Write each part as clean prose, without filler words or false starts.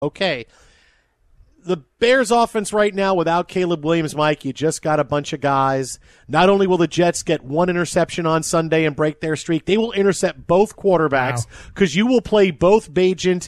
Okay. The Bears offense right now without Caleb Williams, Mike, you just got a bunch of guys. Not only will the Jets get one interception on Sunday and break their streak, they will intercept both quarterbacks because you will play both Bagent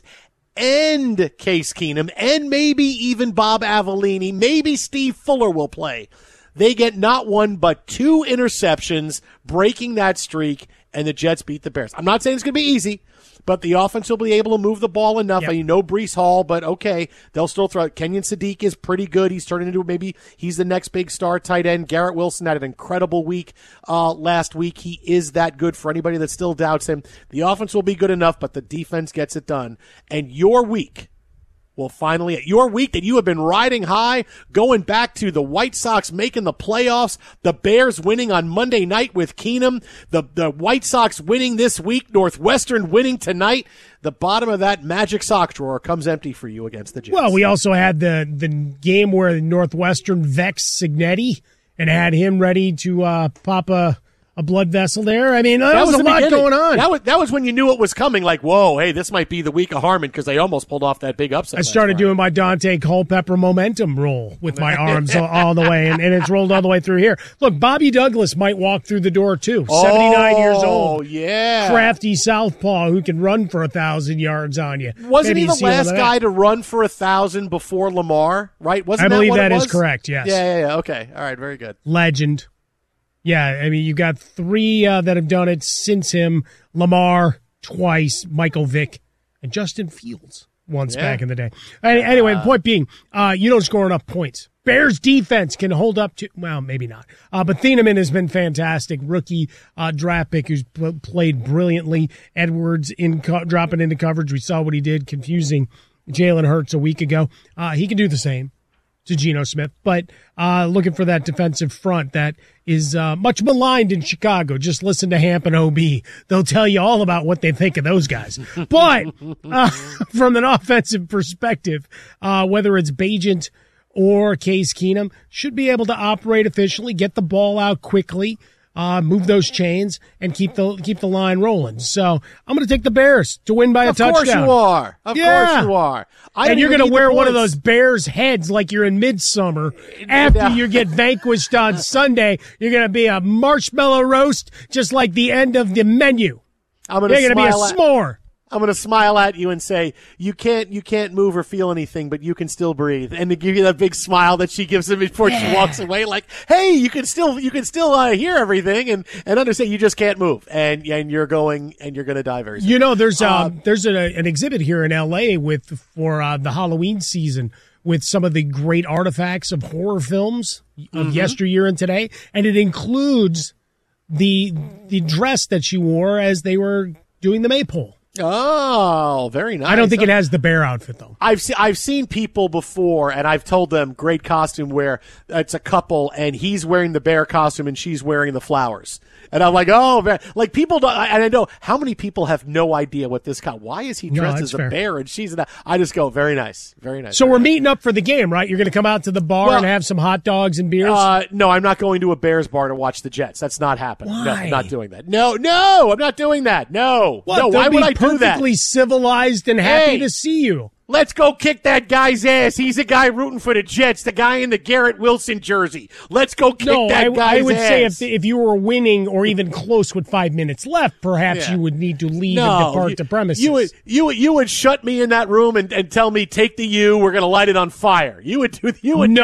and Case Keenum and maybe even Bob Avellini. Maybe Steve Fuller will play. They get not one but two interceptions, breaking that streak, and the Jets beat the Bears. I'm not saying it's going to be easy, but the offense will be able to move the ball enough. Yep. I know Breece Hall, but okay, they'll still throw it. Kenyon Sadiq is pretty good. He's turning into maybe he's the next big star tight end. Garrett Wilson had an incredible week last week. He is that good for anybody that still doubts him. The offense will be good enough, but the defense gets it done. And your week will finally, your week that you have been riding high, going back to the White Sox making the playoffs, the Bears winning on Monday night with Keenum, the White Sox winning this week, Northwestern winning tonight. The bottom of that magic sock drawer comes empty for you against the Jets. Well, we also had the game where Northwestern vexed Signetti and had him ready to pop a blood vessel there. I mean, that was a lot going on. That was when you knew it was coming, like, whoa, hey, this might be the week of Harmon because they almost pulled off that big upset. I started doing my Dante Culpepper momentum roll with my arms all the way, and it's rolled all the way through here. Look, Bobby Douglas might walk through the door, too. 79 years old. Oh, yeah. Crafty southpaw who can run for 1,000 yards on you. Wasn't he the last guy to run for 1,000 before Lamar, right? I believe that is correct, yes. Yeah. Okay. All right, very good. Legend. Yeah, I mean, you got three that have done it since him: Lamar twice, Michael Vick, and Justin Fields once back in the day. Anyway, the point being, you don't score enough points. Bears defense can hold up to, well, maybe not. But Thieneman has been fantastic. Rookie draft pick who's played brilliantly. Edwards dropping into coverage. We saw what he did, confusing Jalen Hurts a week ago. He can do the same to Geno Smith, but looking for that defensive front that is much maligned in Chicago. Just listen to Hamp and OB. They'll tell you all about what they think of those guys. But from an offensive perspective, whether it's Bagent or Case Keenum, should be able to operate efficiently, get the ball out quickly, move those chains, and keep the line rolling. So I'm going to take the Bears to win by a touchdown. Of course you are. Of course you are. And you're going to wear one of those Bears heads like you're in Midsummer. After you get vanquished on Sunday, you're going to be a marshmallow roast, just like the end of the menu. You're going to be a s'more. I'm going to smile at you and say, you can't move or feel anything, but you can still breathe. And to give you that big smile that she gives him before she walks away, like, hey, you can still hear everything and understand you just can't move. And you're going to die very soon. You know, there's an exhibit here in LA for the Halloween season with some of the great artifacts of horror films of yesteryear and today. And it includes the dress that she wore as they were doing the maypole. Oh, very nice. I don't think it has the bear outfit, though. I've seen people before, and I've told them great costume where it's a couple, and he's wearing the bear costume and she's wearing the flowers. And I'm like, oh, man. Like, people don't, and I know how many people have no idea what this why is he dressed as a bear and she's I just go, very nice, very nice. So we're meeting up for the game, right? You're going to come out to the bar and have some hot dogs and beers? No, I'm not going to a Bears bar to watch the Jets. That's not happening. Why? No, I'm not doing that. No, I'm not doing that. No. What? No, why would I do that? Perfectly civilized and happy to see you. Let's go kick that guy's ass. He's a guy rooting for the Jets, the guy in the Garrett Wilson jersey. Let's go kick that guy's ass. I would say if you were winning or even close with 5 minutes left, perhaps you would need to leave and depart the premises. You would shut me in that room and tell me, take the U, we're going to light it on fire. You would do that to me.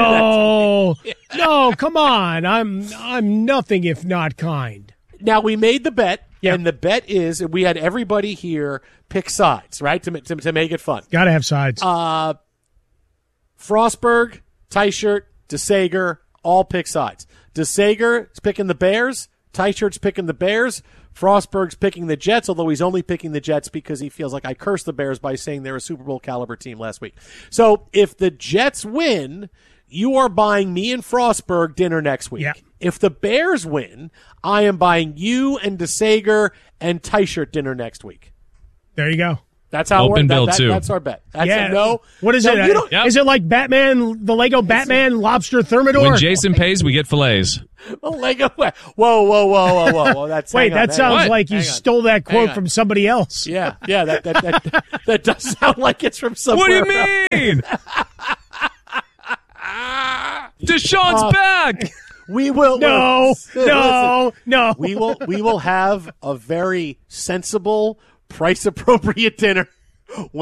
No, come on. I'm nothing if not kind. Now, we made the bet. Yeah. And the bet is we had everybody here pick sides, right, to make it fun. Got to have sides. Frostberg, Teichert, DeSager, all pick sides. DeSager is picking the Bears. Teichert's picking the Bears. Frostberg's picking the Jets, although he's only picking the Jets because he feels like I cursed the Bears by saying they're a Super Bowl caliber team last week. So if the Jets win, you are buying me and Frostberg dinner next week. Yeah. If the Bears win, I am buying you and DeSager and Teichert dinner next week. There you go. That's how Open we're bill, too. That's our bet. That's Yeah. a no. What is No, it? you don't- Yep. Is it like Batman, the Lego Batman lobster thermidor? When Jason pays, we get fillets. A Lego. Whoa. That's Wait, that sounds What? like you Hang on. stole that Hang quote on. from somebody else. Yeah. That does sound like it's from somewhere. What do you mean? Deshaun's back. We will. No, Listen, no. we will have a very sensible, price appropriate dinner